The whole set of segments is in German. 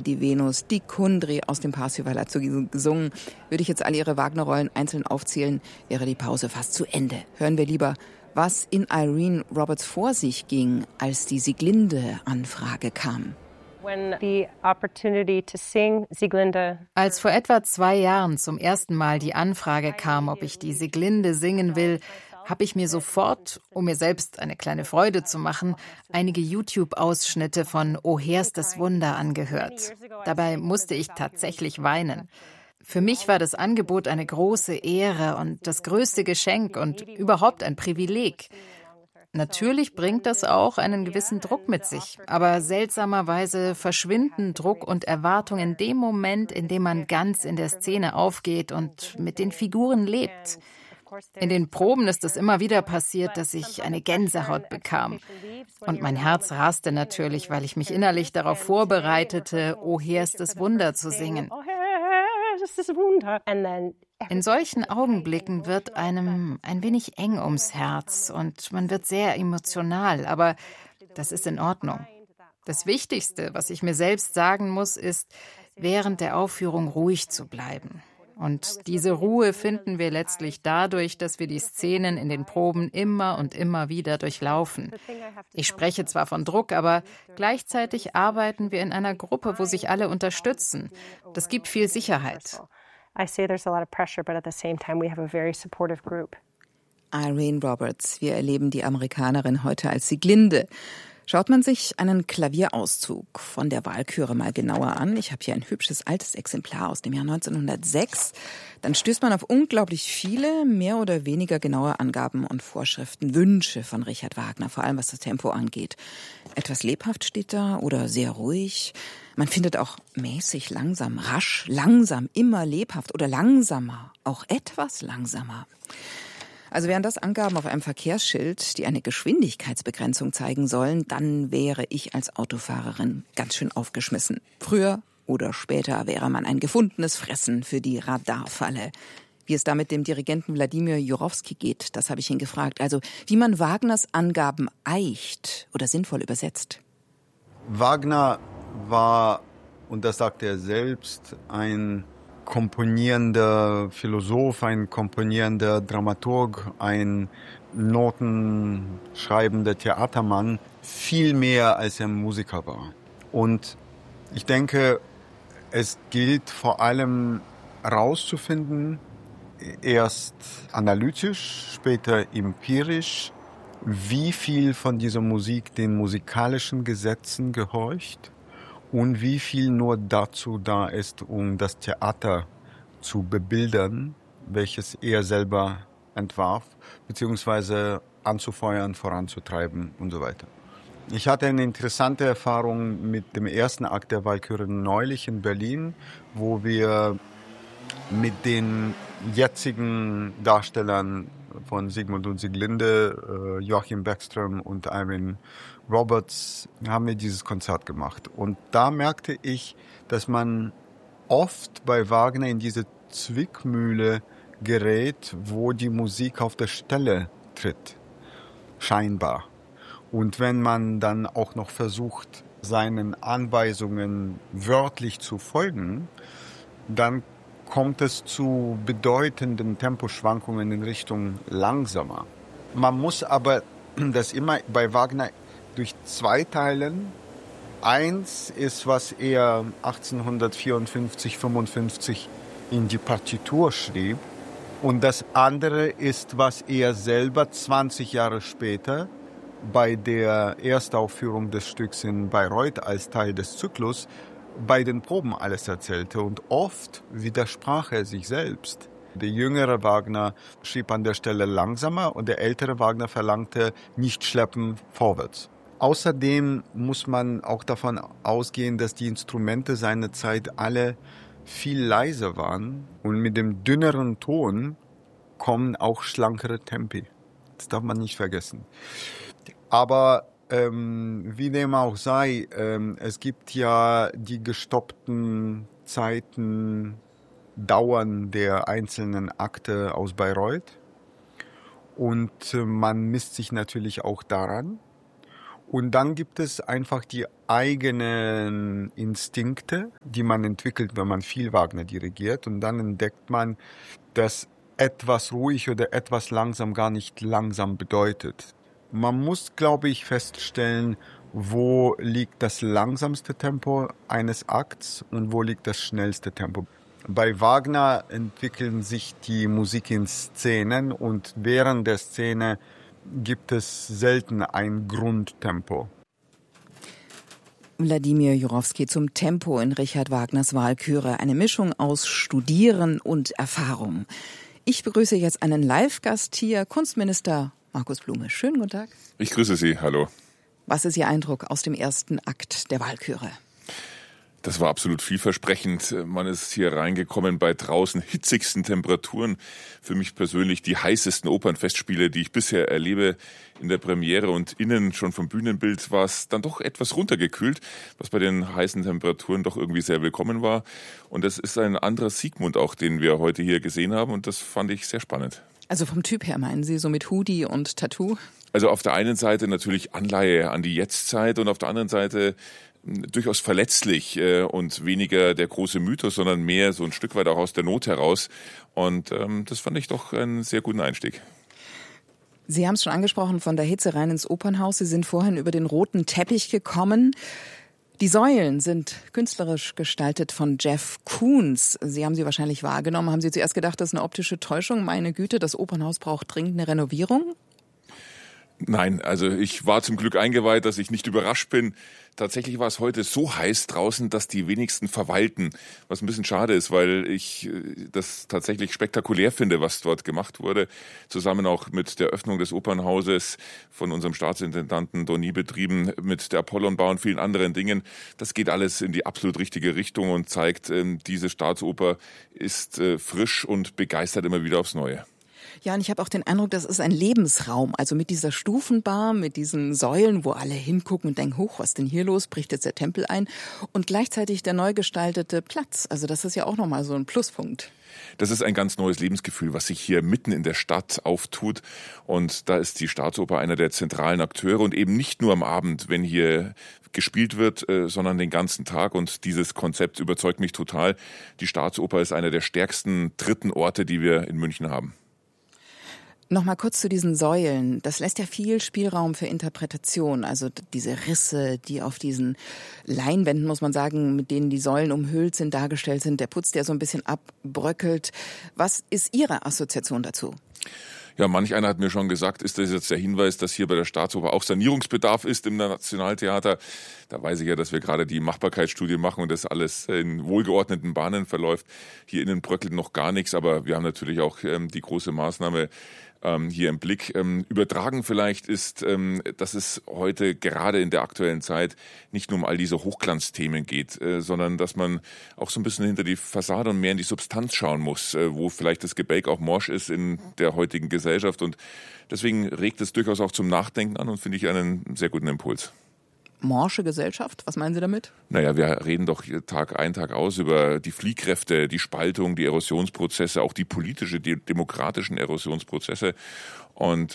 die Venus, die Kundry aus dem Parsifal hat so gesungen. Würde ich jetzt alle ihre Wagner-Rollen einzeln aufzählen, wäre die Pause fast zu Ende. Hören wir lieber, was in Irene Roberts vor sich ging, als die Sieglinde-Anfrage kam. Als vor etwa 2 Jahren zum ersten Mal die Anfrage kam, ob ich die Sieglinde singen will, habe ich mir sofort, um mir selbst eine kleine Freude zu machen, einige YouTube-Ausschnitte von O Heer's das Wunder angehört. Dabei musste ich tatsächlich weinen. Für mich war das Angebot eine große Ehre und das größte Geschenk und überhaupt ein Privileg. Natürlich bringt das auch einen gewissen Druck mit sich, aber seltsamerweise verschwinden Druck und Erwartung in dem Moment, in dem man ganz in der Szene aufgeht und mit den Figuren lebt. In den Proben ist es immer wieder passiert, dass ich eine Gänsehaut bekam. Und mein Herz raste natürlich, weil ich mich innerlich darauf vorbereitete, O Heer's das Wunder zu singen. In solchen Augenblicken wird einem ein wenig eng ums Herz und man wird sehr emotional, aber das ist in Ordnung. Das Wichtigste, was ich mir selbst sagen muss, ist, während der Aufführung ruhig zu bleiben. Und diese Ruhe finden wir letztlich dadurch, dass wir die Szenen in den Proben immer und immer wieder durchlaufen. Ich spreche zwar von Druck, aber gleichzeitig arbeiten wir in einer Gruppe, wo sich alle unterstützen. Das gibt viel Sicherheit. Irene Roberts, wir erleben die Amerikanerin heute als Sieglinde. Schaut man sich einen Klavierauszug von der Walküre mal genauer an, ich habe hier ein hübsches altes Exemplar aus dem Jahr 1906, dann stößt man auf unglaublich viele, mehr oder weniger genaue Angaben und Vorschriften, Wünsche von Richard Wagner, vor allem was das Tempo angeht. Etwas lebhaft steht da oder sehr ruhig. Man findet auch mäßig langsam, rasch, langsam, immer lebhaft oder langsamer, auch etwas langsamer. Also wären das Angaben auf einem Verkehrsschild, die eine Geschwindigkeitsbegrenzung zeigen sollen, dann wäre ich als Autofahrerin ganz schön aufgeschmissen. Früher oder später wäre man ein gefundenes Fressen für die Radarfalle. Wie es da mit dem Dirigenten Wladimir Jurowski geht, das habe ich ihn gefragt. Also wie man Wagners Angaben eicht oder sinnvoll übersetzt. Wagner war, und das sagt er selbst, ein komponierender Philosoph, ein komponierender Dramaturg, ein notenschreibender Theatermann, viel mehr als er Musiker war. Und ich denke, es gilt vor allem herauszufinden, erst analytisch, später empirisch, wie viel von dieser Musik den musikalischen Gesetzen gehorcht und wie viel nur dazu da ist, um das Theater zu bebildern, welches er selber entwarf, beziehungsweise anzufeuern, voranzutreiben und so weiter. Ich hatte eine interessante Erfahrung mit dem ersten Akt der Walküre neulich in Berlin, wo wir mit den jetzigen Darstellern von Sigmund und Sieglinde, Joachim Beckström und Irene Roberts, haben wir dieses Konzert gemacht. Und da merkte ich, dass man oft bei Wagner in diese Zwickmühle gerät, wo die Musik auf der Stelle tritt, scheinbar. Und wenn man dann auch noch versucht, seinen Anweisungen wörtlich zu folgen, dann kommt es zu bedeutenden Temposchwankungen in Richtung langsamer. Man muss aber das immer bei Wagner durch zwei teilen. Eins ist, was er 1854, 55 in die Partitur schrieb. Und das andere ist, was er selber 20 Jahre später bei der Erstaufführung des Stücks in Bayreuth als Teil des Zyklus bei den Proben alles erzählte. Und oft widersprach er sich selbst. Der jüngere Wagner schrieb an der Stelle langsamer und der ältere Wagner verlangte nicht schleppen vorwärts. Außerdem muss man auch davon ausgehen, dass die Instrumente seiner Zeit alle viel leiser waren und mit dem dünneren Ton kommen auch schlankere Tempi. Das darf man nicht vergessen. Aber wie dem auch sei, es gibt ja die gestoppten Zeiten, Dauern der einzelnen Akte aus Bayreuth und man misst sich natürlich auch daran. Und dann gibt es einfach die eigenen Instinkte, die man entwickelt, wenn man viel Wagner dirigiert. Und dann entdeckt man, dass etwas ruhig oder etwas langsam gar nicht langsam bedeutet. Man muss, glaube ich, feststellen, wo liegt das langsamste Tempo eines Akts und wo liegt das schnellste Tempo. Bei Wagner entwickeln sich die Musik in Szenen und während der Szene gibt es selten ein Grundtempo. Wladimir Jurowski zum Tempo in Richard Wagners Walküre. Eine Mischung aus Studieren und Erfahrung. Ich begrüße jetzt einen Live-Gast hier, Kunstminister Markus Blume. Schönen guten Tag. Ich grüße Sie, hallo. Was ist Ihr Eindruck aus dem ersten Akt der Walküre? Das war absolut vielversprechend. Man ist hier reingekommen bei draußen hitzigsten Temperaturen. Für mich persönlich die heißesten Opernfestspiele, die ich bisher erlebe. In der Premiere und innen schon vom Bühnenbild war es dann doch etwas runtergekühlt, was bei den heißen Temperaturen doch irgendwie sehr willkommen war. Und das ist ein anderer Sigmund auch, den wir heute hier gesehen haben. Und das fand ich sehr spannend. Also vom Typ her meinen Sie, so mit Hoodie und Tattoo? Also auf der einen Seite natürlich Anleihe an die Jetztzeit und auf der anderen Seite durchaus verletzlich und weniger der große Mythos, sondern mehr so ein Stück weit auch aus der Not heraus. Und das fand ich doch einen sehr guten Einstieg. Sie haben es schon angesprochen, von der Hitze rein ins Opernhaus. Sie sind vorhin über den roten Teppich gekommen. Die Säulen sind künstlerisch gestaltet von Jeff Koons. Sie haben sie wahrscheinlich wahrgenommen. Haben Sie zuerst gedacht, das ist eine optische Täuschung? Meine Güte, das Opernhaus braucht dringend eine Renovierung? Nein, also ich war zum Glück eingeweiht, dass ich nicht überrascht bin. Tatsächlich war es heute so heiß draußen, dass die wenigsten verweilten, was ein bisschen schade ist, weil ich das tatsächlich spektakulär finde, was dort gemacht wurde. Zusammen auch mit der Öffnung des Opernhauses von unserem Staatsintendanten Doni betrieben, mit der Apollonbau und vielen anderen Dingen. Das geht alles in die absolut richtige Richtung und zeigt, diese Staatsoper ist frisch und begeistert immer wieder aufs Neue. Ja, und ich habe auch den Eindruck, das ist ein Lebensraum. Also mit dieser Stufenbar, mit diesen Säulen, wo alle hingucken und denken, hoch, was ist denn hier los? Bricht jetzt der Tempel ein? Und gleichzeitig der neu gestaltete Platz. Also das ist ja auch nochmal so ein Pluspunkt. Das ist ein ganz neues Lebensgefühl, was sich hier mitten in der Stadt auftut. Und da ist die Staatsoper einer der zentralen Akteure und eben nicht nur am Abend, wenn hier gespielt wird, sondern den ganzen Tag. Und dieses Konzept überzeugt mich total. Die Staatsoper ist einer der stärksten dritten Orte, die wir in München haben. Nochmal kurz zu diesen Säulen. Das lässt ja viel Spielraum für Interpretation. Also diese Risse, die auf diesen Leinwänden, muss man sagen, mit denen die Säulen umhüllt sind, dargestellt sind. Der Putz, der so ein bisschen abbröckelt. Was ist Ihre Assoziation dazu? Ja, manch einer hat mir schon gesagt, ist das jetzt der Hinweis, dass hier bei der Staatsoper auch Sanierungsbedarf ist im Nationaltheater. Da weiß ich ja, dass wir gerade die Machbarkeitsstudie machen und das alles in wohlgeordneten Bahnen verläuft. Hier innen bröckelt noch gar nichts, aber wir haben natürlich auch die große Maßnahme hier im Blick. Übertragen vielleicht ist, dass es heute gerade in der aktuellen Zeit nicht nur um all diese Hochglanzthemen geht, sondern dass man auch so ein bisschen hinter die Fassade und mehr in die Substanz schauen muss, wo vielleicht das Gebälk auch morsch ist in der heutigen Gesellschaft. Und deswegen regt es durchaus auch zum Nachdenken an und finde ich einen sehr guten Impuls. Morsche Gesellschaft? Was meinen Sie damit? Naja, wir reden doch Tag ein, Tag aus über die Fliehkräfte, die Spaltung, die Erosionsprozesse, auch die politische, die demokratischen Erosionsprozesse. Und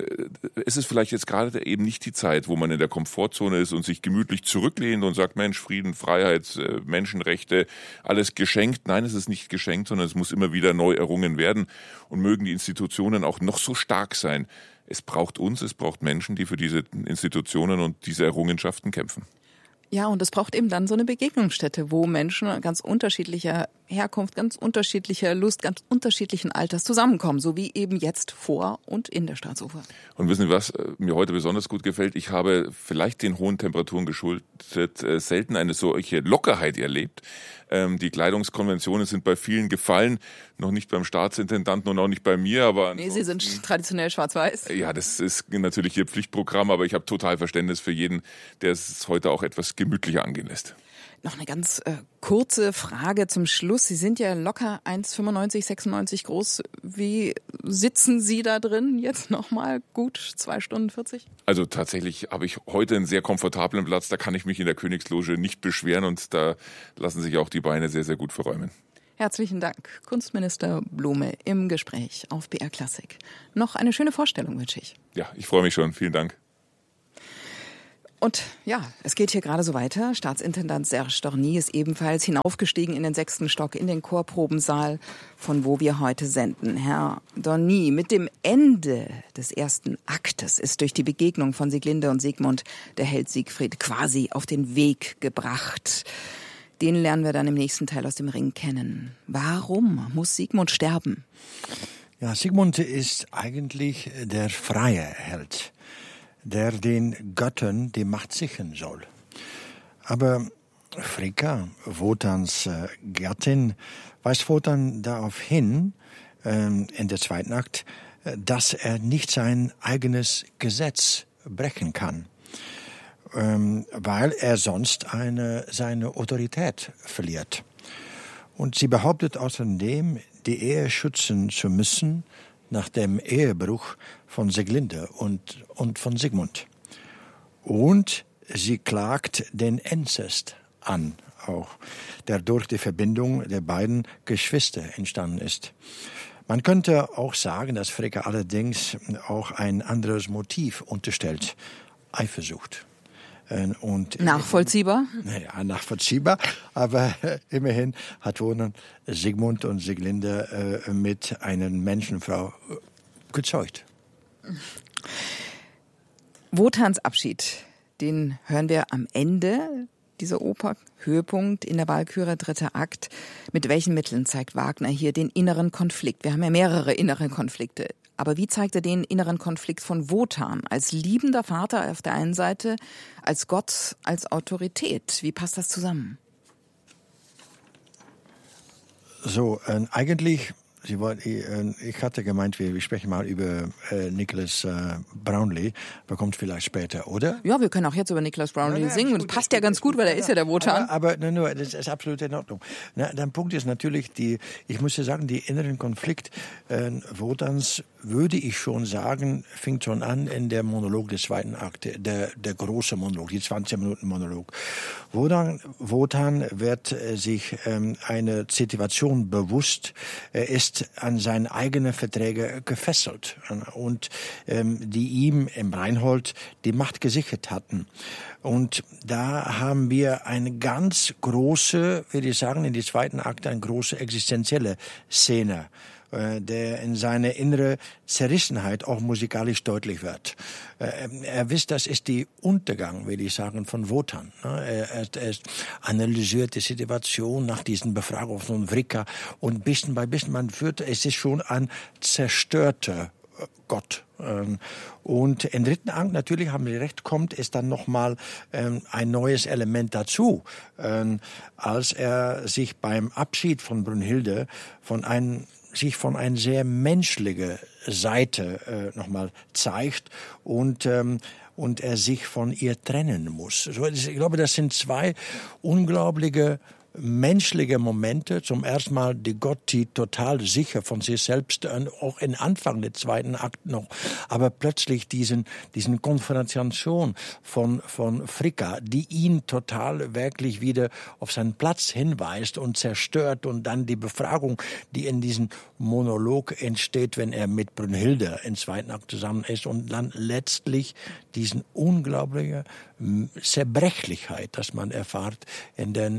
es ist vielleicht jetzt gerade eben nicht die Zeit, wo man in der Komfortzone ist und sich gemütlich zurücklehnt und sagt, Mensch, Frieden, Freiheit, Menschenrechte, alles geschenkt. Nein, es ist nicht geschenkt, sondern es muss immer wieder neu errungen werden. Und mögen die Institutionen auch noch so stark sein. Es braucht uns, es braucht Menschen, die für diese Institutionen und diese Errungenschaften kämpfen. Ja, und es braucht eben dann so eine Begegnungsstätte, wo Menschen ganz unterschiedlicher Herkunft, ganz unterschiedlicher Lust, ganz unterschiedlichen Alters zusammenkommen, so wie eben jetzt vor und in der Staatsoper. Und wissen Sie, was mir heute besonders gut gefällt? Ich habe vielleicht den hohen Temperaturen geschuldet selten eine solche Lockerheit erlebt. Die Kleidungskonventionen sind bei vielen gefallen, noch nicht beim Staatsintendanten und auch nicht bei mir. Aber nee, Sie sind traditionell schwarz-weiß. Ja, das ist natürlich Ihr Pflichtprogramm, aber ich habe total Verständnis für jeden, der es heute auch etwas gemütlicher angehen lässt. Noch eine ganz kurze Frage zum Schluss. Sie sind ja locker 1,95, 96 groß. Wie sitzen Sie da drin jetzt nochmal gut 2 Stunden 40? Also tatsächlich habe ich heute einen sehr komfortablen Platz. Da kann ich mich in der Königsloge nicht beschweren und da lassen sich auch die Beine sehr, sehr gut verräumen. Herzlichen Dank. Kunstminister Blume im Gespräch auf BR Klassik. Noch eine schöne Vorstellung wünsche ich. Ja, ich freue mich schon. Vielen Dank. Und ja, es geht hier gerade so weiter. Staatsintendant Serge Dorny ist ebenfalls hinaufgestiegen in den 6. Stock, in den Chorprobensaal, von wo wir heute senden. Herr Dorny, mit dem Ende des ersten Aktes ist durch die Begegnung von Sieglinde und Sigmund der Held Siegfried quasi auf den Weg gebracht. Den lernen wir dann im nächsten Teil aus dem Ring kennen. Warum muss Sigmund sterben? Ja, Sigmund ist eigentlich der freie Held, der den Göttern die Macht sichern soll. Aber Fricka, Wotans Gattin, weist Wotan darauf hin, in der 2. Akt, dass er nicht sein eigenes Gesetz brechen kann, weil er sonst seine Autorität verliert. Und sie behauptet außerdem, die Ehe schützen zu müssen nach dem Ehebruch von Sieglinde und von Sigmund. Und sie klagt den Inzest an, auch, der durch die Verbindung der beiden Geschwister entstanden ist. Man könnte auch sagen, dass Fricka allerdings auch ein anderes Motiv unterstellt: Eifersucht. Und nachvollziehbar? Ja, nachvollziehbar. Aber immerhin hat Wotan Sigmund und Sieglinde mit einer Menschenfrau gezeugt. Wotans Abschied, den hören wir am Ende dieser Oper. Höhepunkt in der Walküre, 3. Akt. Mit welchen Mitteln zeigt Wagner hier den inneren Konflikt? Wir haben ja mehrere innere Konflikte. Aber wie zeigt er den inneren Konflikt von Wotan? Als liebender Vater auf der einen Seite, als Gott, als Autorität. Wie passt das zusammen? So, eigentlich, ich hatte gemeint, wir sprechen mal über Nicholas Brownlee. Aber kommt vielleicht später, oder? Ja, wir können auch jetzt über Nicholas Brownlee singen. Das passt ja ganz gut, weil er ist ja der Wotan. Aber das ist absolut in Ordnung. Der Punkt ist natürlich, ich muss ja sagen, die inneren Konflikt Wotans, würde ich schon sagen, fängt schon an in der Monolog des 2. Akt, der große Monolog, die 20-Minuten-Monolog. Wotan wird sich eine Situation bewusst, er ist an seine eigenen Verträge gefesselt und die ihm im Reinhold die Macht gesichert hatten. Und da haben wir eine ganz große, würde ich sagen, in die 2. Akt eine große existenzielle Szene, der in seine innere Zerrissenheit auch musikalisch deutlich wird. Er wisst, das ist die Untergang, würde ich sagen, von Wotan. Er analysiert die Situation nach diesen Befragungen von Fricka und bisschen bei bisschen, man führt, es ist schon ein zerstörter Gott. Und im 3. Akt, natürlich haben Sie recht, kommt es dann nochmal ein neues Element dazu, als er sich beim Abschied von Brünnhilde sich von einer sehr menschlichen Seite nochmal zeigt und er sich von ihr trennen muss. So, ich glaube, das sind 2 unglaubliche menschliche Momente. Zum ersten Mal die Gott, die total sicher von sich selbst, auch im Anfang des 2. Akt noch, aber plötzlich diesen Konfrontation von Fricka, die ihn total wirklich wieder auf seinen Platz hinweist und zerstört, und dann die Befragung, die in diesem Monolog entsteht, wenn er mit Brünnhilde im 2. Akt zusammen ist, und dann letztlich diesen unglaubliche Zerbrechlichkeit, das man erfahrt in den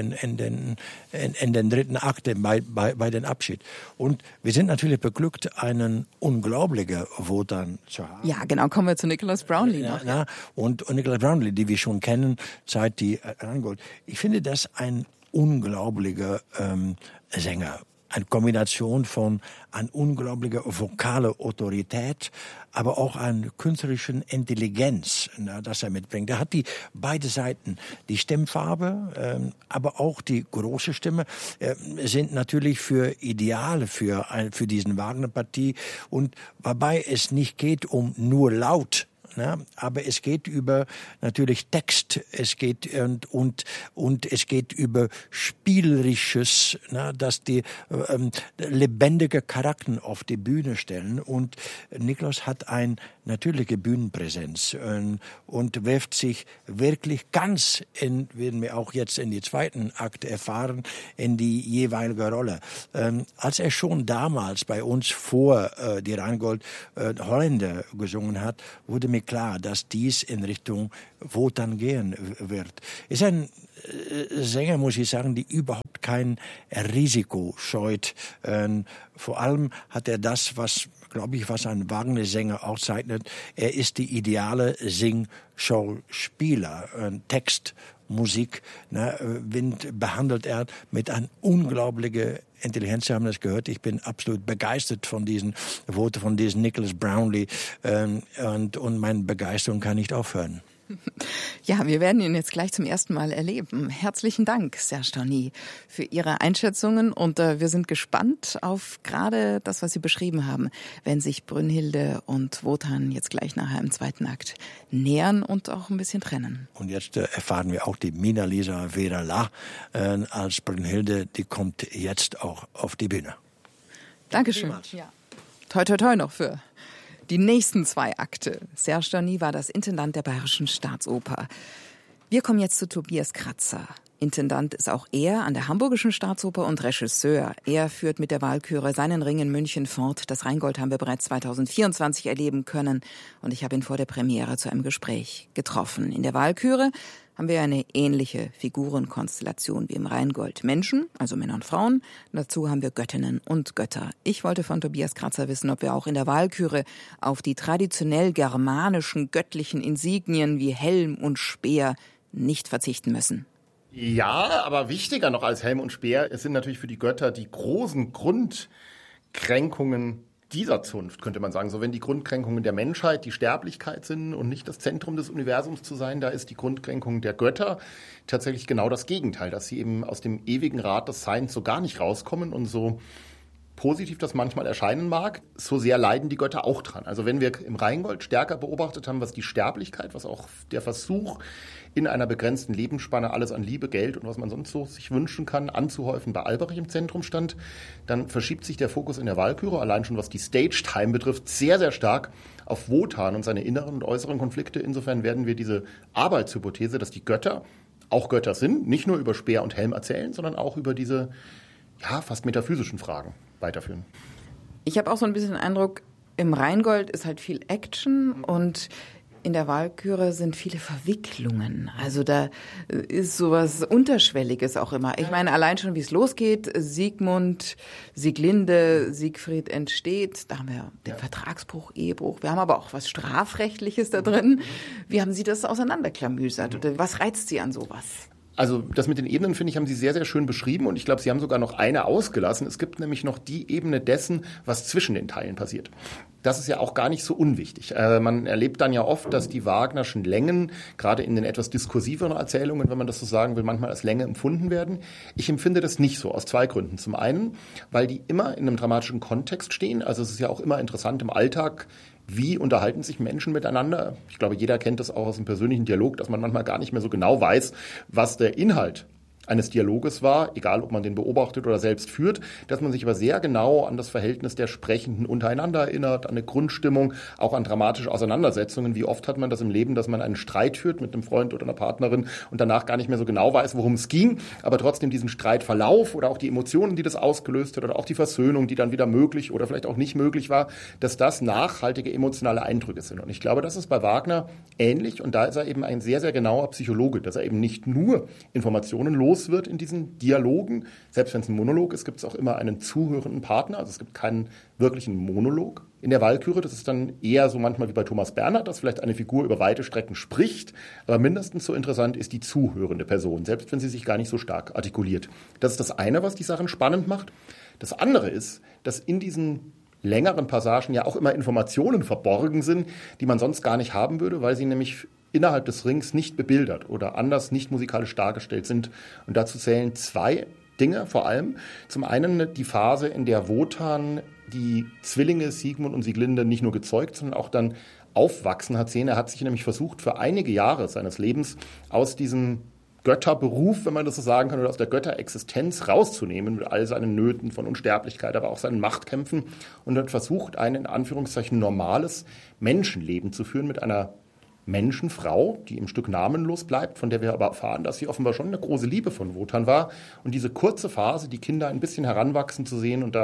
3. Akt bei den Abschied. Und wir sind natürlich beglückt, einen unglaublichen Wotan zu haben. Ja, genau, kommen wir zu Nicholas Brownlee. Und Nicholas Brownlee, die wir schon kennen, seit die Rheingold. Ich finde das ein unglaublicher Sänger. Eine Kombination von einer unglaublichen vokalen Autorität, aber auch einer künstlerischen Intelligenz, das er mitbringt. Er hat die beide Seiten, die Stimmfarbe, aber auch die große Stimme, sind natürlich für Ideale für diesen Wagner-Partie, und wobei es nicht geht um nur laut, aber es geht über natürlich Text, es geht und es geht über spielerisches, dass die lebendige Charakter auf die Bühne stellen, und Niklas hat eine natürliche Bühnenpräsenz und wirft sich wirklich ganz werden wir auch jetzt in die 2. Akt erfahren, in die jeweilige Rolle. Als er schon damals bei uns vor die Rheingold Holländer gesungen hat, wurde mir mir klar, dass dies in Richtung Wotan gehen wird. Ist ein Sänger, muss ich sagen, die überhaupt kein Risiko scheut. Vor allem hat er das, was ein Wagner-Sänger auszeichnet. Er ist die ideale Sing-Show-Spieler. Text, Musik, behandelt er mit einer unglaublichen Intelligenz. Sie haben das gehört. Ich bin absolut begeistert von diesen Worten von diesem Nicholas Brownlee. Und meine Begeisterung kann nicht aufhören. Ja, wir werden ihn jetzt gleich zum ersten Mal erleben. Herzlichen Dank, Serge Tony, für Ihre Einschätzungen. Und wir sind gespannt auf gerade das, was Sie beschrieben haben, wenn sich Brünnhilde und Wotan jetzt gleich nachher im zweiten Akt nähern und auch ein bisschen trennen. Und jetzt erfahren wir auch die Mina-Lisa Verala als Brünnhilde. Die kommt jetzt auch auf die Bühne. Dankeschön. Ja. Toi, toi, toi noch für die nächsten 2 Akte. Serge Tony war das Intendant der Bayerischen Staatsoper. Wir kommen jetzt zu Tobias Kratzer. Intendant ist auch er an der Hamburgischen Staatsoper und Regisseur. Er führt mit der Walküre seinen Ring in München fort. Das Rheingold haben wir bereits 2024 erleben können. Und ich habe ihn vor der Premiere zu einem Gespräch getroffen. In der Walküre haben wir eine ähnliche Figurenkonstellation wie im Rheingold. Menschen, also Männer und Frauen. Dazu haben wir Göttinnen und Götter. Ich wollte von Tobias Kratzer wissen, ob wir auch in der Walküre auf die traditionell germanischen göttlichen Insignien wie Helm und Speer nicht verzichten müssen. Ja, aber wichtiger noch als Helm und Speer, es sind natürlich für die Götter die großen Grundkränkungen dieser Zunft, könnte man sagen. So, wenn die Grundkränkungen der Menschheit die Sterblichkeit sind und nicht das Zentrum des Universums zu sein, da ist die Grundkränkung der Götter tatsächlich genau das Gegenteil, dass sie eben aus dem ewigen Rad des Seins so gar nicht rauskommen und so positiv das manchmal erscheinen mag, so sehr leiden die Götter auch dran. Also wenn wir im Rheingold stärker beobachtet haben, was die Sterblichkeit, was auch der Versuch in einer begrenzten Lebensspanne alles an Liebe, Geld und was man sonst so sich wünschen kann, anzuhäufen, bei Alberich im Zentrum stand, dann verschiebt sich der Fokus in der Walküre, allein schon was die Stage-Time betrifft, sehr, sehr stark auf Wotan und seine inneren und äußeren Konflikte. Insofern werden wir diese Arbeitshypothese, dass die Götter auch Götter sind, nicht nur über Speer und Helm erzählen, sondern auch über diese fast metaphysischen Fragen weiterführen. Ich habe auch so ein bisschen den Eindruck, im Rheingold ist halt viel Action und in der Walküre sind viele Verwicklungen. Also da ist sowas Unterschwelliges auch immer. Ich meine, allein schon, wie es losgeht, Siegmund, Sieglinde, Siegfried entsteht. Da haben wir den Vertragsbruch, Ehebruch. Wir haben aber auch was Strafrechtliches da drin. Wie haben Sie das auseinanderklamüsert? Oder was reizt Sie an sowas? Also das mit den Ebenen, finde ich, haben Sie sehr, sehr schön beschrieben und ich glaube, Sie haben sogar noch eine ausgelassen. Es gibt nämlich noch die Ebene dessen, was zwischen den Teilen passiert. Das ist ja auch gar nicht so unwichtig. Man erlebt dann ja oft, dass die Wagnerschen Längen, gerade in den etwas diskursiveren Erzählungen, wenn man das so sagen will, manchmal als Länge empfunden werden. Ich empfinde das nicht so, aus 2 Gründen. Zum einen, weil die immer in einem dramatischen Kontext stehen. Also es ist ja auch immer interessant im Alltag, wie unterhalten sich Menschen miteinander? Ich glaube, jeder kennt das auch aus dem persönlichen Dialog, dass man manchmal gar nicht mehr so genau weiß, was der Inhalt eines Dialoges war, egal ob man den beobachtet oder selbst führt, dass man sich aber sehr genau an das Verhältnis der Sprechenden untereinander erinnert, an eine Grundstimmung, auch an dramatische Auseinandersetzungen. Wie oft hat man das im Leben, dass man einen Streit führt mit einem Freund oder einer Partnerin und danach gar nicht mehr so genau weiß, worum es ging, aber trotzdem diesen Streitverlauf oder auch die Emotionen, die das ausgelöst hat oder auch die Versöhnung, die dann wieder möglich oder vielleicht auch nicht möglich war, dass das nachhaltige emotionale Eindrücke sind. Und ich glaube, das ist bei Wagner ähnlich und da ist er eben ein sehr, sehr genauer Psychologe, dass er eben nicht nur Informationen los wird in diesen Dialogen. Selbst wenn es ein Monolog ist, gibt es auch immer einen zuhörenden Partner. Also es gibt keinen wirklichen Monolog in der Walküre. Das ist dann eher so manchmal wie bei Thomas Bernhard, dass vielleicht eine Figur über weite Strecken spricht. Aber mindestens so interessant ist die zuhörende Person, selbst wenn sie sich gar nicht so stark artikuliert. Das ist das eine, was die Sachen spannend macht. Das andere ist, dass in diesen längeren Passagen ja auch immer Informationen verborgen sind, die man sonst gar nicht haben würde, weil sie nämlich innerhalb des Rings nicht bebildert oder anders nicht musikalisch dargestellt sind. Und dazu zählen 2 Dinge vor allem. Zum einen die Phase, in der Wotan die Zwillinge Siegmund und Sieglinde nicht nur gezeugt, sondern auch dann aufwachsen hat sehen. Er hat sich nämlich versucht, für einige Jahre seines Lebens aus diesem Götterberuf, wenn man das so sagen kann, oder aus der Götterexistenz rauszunehmen mit all seinen Nöten von Unsterblichkeit, aber auch seinen Machtkämpfen und hat versucht, ein in Anführungszeichen normales Menschenleben zu führen mit einer Menschenfrau, die im Stück namenlos bleibt, von der wir aber erfahren, dass sie offenbar schon eine große Liebe von Wotan war. Und diese kurze Phase, die Kinder ein bisschen heranwachsen zu sehen und da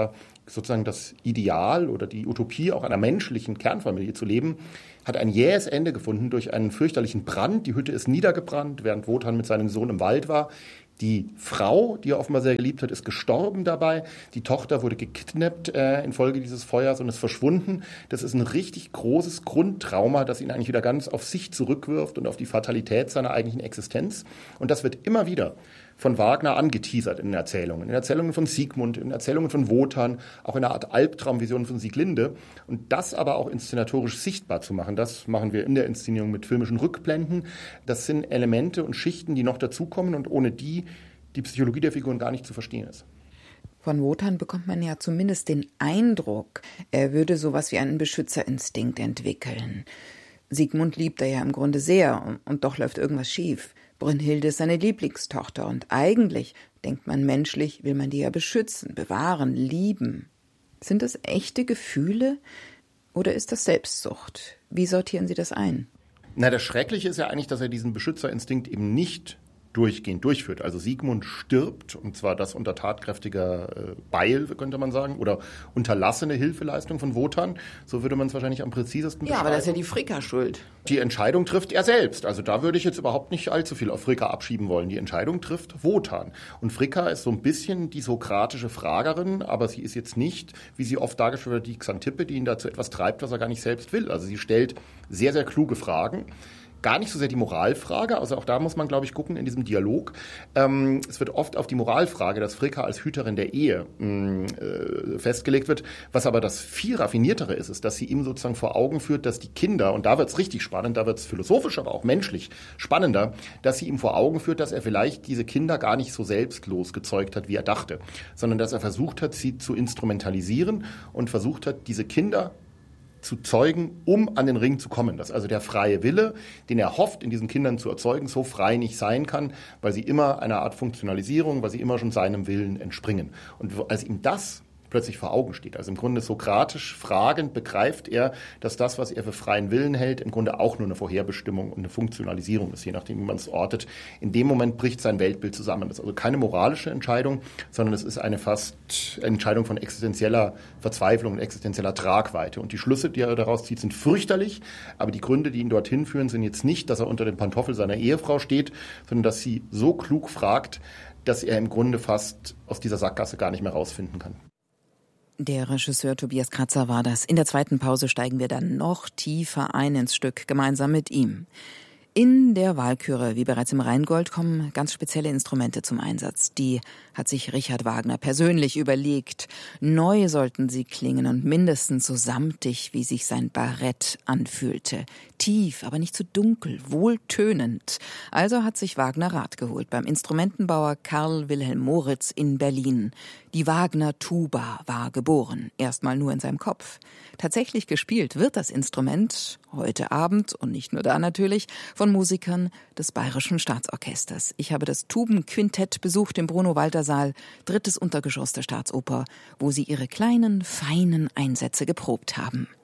sozusagen das Ideal oder die Utopie auch einer menschlichen Kernfamilie zu leben, hat ein jähes Ende gefunden durch einen fürchterlichen Brand. Die Hütte ist niedergebrannt, während Wotan mit seinem Sohn im Wald war. Die Frau, die er offenbar sehr geliebt hat, ist gestorben dabei. Die Tochter wurde gekidnappt infolge dieses Feuers und ist verschwunden. Das ist ein richtig großes Grundtrauma, das ihn eigentlich wieder ganz auf sich zurückwirft und auf die Fatalität seiner eigentlichen Existenz. Und das wird immer wieder von Wagner angeteasert in den Erzählungen. In Erzählungen von Siegmund, in Erzählungen von Wotan, auch in einer Art Albtraumvision von Sieglinde. Und das aber auch inszenatorisch sichtbar zu machen, das machen wir in der Inszenierung mit filmischen Rückblenden. Das sind Elemente und Schichten, die noch dazukommen und ohne die Psychologie der Figuren gar nicht zu verstehen ist. Von Wotan bekommt man ja zumindest den Eindruck, er würde sowas wie einen Beschützerinstinkt entwickeln. Siegmund liebt er ja im Grunde sehr und doch läuft irgendwas schief. Brünnhilde ist seine Lieblingstochter und eigentlich, denkt man menschlich, will man die ja beschützen, bewahren, lieben. Sind das echte Gefühle oder ist das Selbstsucht? Wie sortieren Sie das ein? Na, das Schreckliche ist ja eigentlich, dass er diesen Beschützerinstinkt eben nicht durchgehend durchführt. Also Siegmund stirbt, und zwar das unter tatkräftiger Beil, könnte man sagen, oder unterlassene Hilfeleistung von Wotan. So würde man es wahrscheinlich am präzisesten beschreiben. Ja, aber das ist ja die Fricka schuld. Die Entscheidung trifft er selbst. Also da würde ich jetzt überhaupt nicht allzu viel auf Fricka abschieben wollen. Die Entscheidung trifft Wotan. Und Fricka ist so ein bisschen die sokratische Fragerin, aber sie ist jetzt nicht, wie sie oft dargestellt wird, die Xantippe, die ihn dazu etwas treibt, was er gar nicht selbst will. Also sie stellt sehr, sehr kluge Fragen. Gar nicht so sehr die Moralfrage, also auch da muss man, glaube ich, gucken in diesem Dialog. Es wird oft auf die Moralfrage, dass Fricka als Hüterin der Ehe festgelegt wird. Was aber das viel raffiniertere ist, dass sie ihm sozusagen vor Augen führt, dass die Kinder, und da wird es richtig spannend, da wird es philosophisch, aber auch menschlich spannender, dass sie ihm vor Augen führt, dass er vielleicht diese Kinder gar nicht so selbstlos gezeugt hat, wie er dachte, sondern dass er versucht hat, sie zu instrumentalisieren und versucht hat, diese Kinder zu zeugen, um an den Ring zu kommen. Dass also der freie Wille, den er hofft, in diesen Kindern zu erzeugen, so frei nicht sein kann, weil sie immer eine Art Funktionalisierung, weil sie immer schon seinem Willen entspringen. Und als ihm das plötzlich vor Augen steht, also im Grunde sokratisch fragend begreift er, dass das, was er für freien Willen hält, im Grunde auch nur eine Vorherbestimmung und eine Funktionalisierung ist, je nachdem, wie man es ortet. In dem Moment bricht sein Weltbild zusammen. Das ist also keine moralische Entscheidung, sondern es ist eine Entscheidung von existenzieller Verzweiflung und existenzieller Tragweite. Und die Schlüsse, die er daraus zieht, sind fürchterlich, aber die Gründe, die ihn dorthin führen, sind jetzt nicht, dass er unter dem Pantoffel seiner Ehefrau steht, sondern dass sie so klug fragt, dass er im Grunde fast aus dieser Sackgasse gar nicht mehr rausfinden kann. Der Regisseur Tobias Kratzer war das. In der zweiten Pause steigen wir dann noch tiefer ein ins Stück, gemeinsam mit ihm. In der Walküre, wie bereits im Rheingold, kommen ganz spezielle Instrumente zum Einsatz. Die hat sich Richard Wagner persönlich überlegt. Neu sollten sie klingen und mindestens so samtig, wie sich sein Barett anfühlte. Tief, aber nicht zu dunkel, wohltönend. Also hat sich Wagner Rat geholt beim Instrumentenbauer Karl Wilhelm Moritz in Berlin. Die Wagner-Tuba war geboren, erstmal nur in seinem Kopf. Tatsächlich gespielt wird das Instrument heute Abend, und nicht nur da natürlich, von Musikern des Bayerischen Staatsorchesters. Ich habe das Tubenquintett besucht im Bruno-Walter-Saal, 3. Untergeschoss der Staatsoper, wo sie ihre kleinen, feinen Einsätze geprobt haben.